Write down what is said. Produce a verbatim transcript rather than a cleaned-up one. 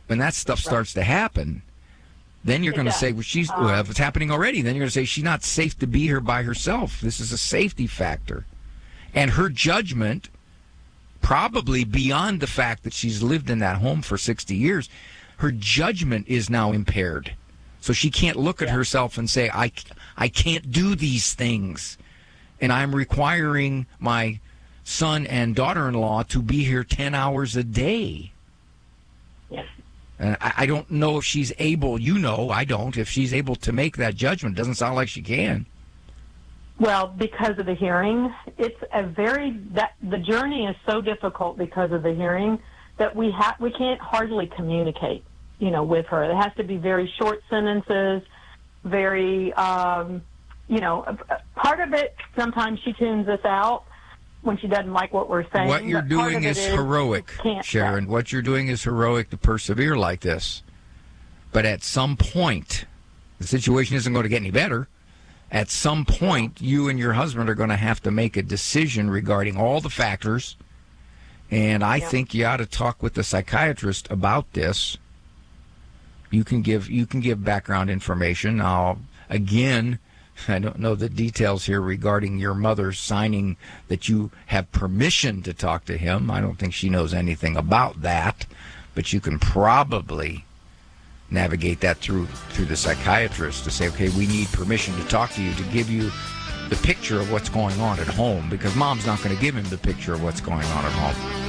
when that stuff Right. starts to happen, then you're It going to does. say, well, she's, Um, well, if it's happening already, then you're going to say she's not safe to be here by herself. This is a safety factor. And her judgment, probably beyond the fact that she's lived in that home for sixty years, her judgment is now impaired. So she can't look at Yeah. herself and say, I, I can't do these things. And I'm requiring my son and daughter-in-law to be here ten hours a day. Yes. And I, I don't know if she's able, you know, I don't, if she's able to make that judgment. Doesn't sound like she can. Well, because of the hearing, it's a very that the journey is so difficult because of the hearing that we have we can't hardly communicate, you know, with her. It has to be very short sentences, very, um, you know, part of it. Sometimes she tunes us out when she doesn't like what we're saying. What you're but part doing of it is heroic, she can't Sharon. say. What you're doing is heroic to persevere like this. But at some point, the situation isn't going to get any better. At some point, you and your husband are going to have to make a decision regarding all the factors. And I Yeah. think you ought to talk with the psychiatrist about this. You can give you can give background information. Now, again, I don't know the details here regarding your mother signing that you have permission to talk to him. I don't think she knows anything about that, but you can probably navigate that through through the psychiatrist to say, okay, we need permission to talk to you, to give you the picture of what's going on at home, because mom's not going to give him the picture of what's going on at home.